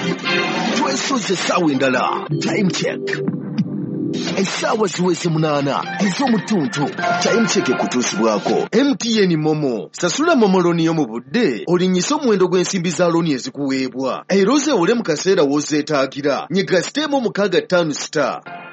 twesoze essaawa endala. Time check. Essaawa ziweze 8 ez'omutuntu. Time check ekutuusibwako. MTN Momo. Sasula Momo looni yo mu budde. Olinnyisa omuwendo gw'ensimbi za looni ezikuweebwa. Eroze ole mu kaseera w'ozeetaagira. Nyiga *655*.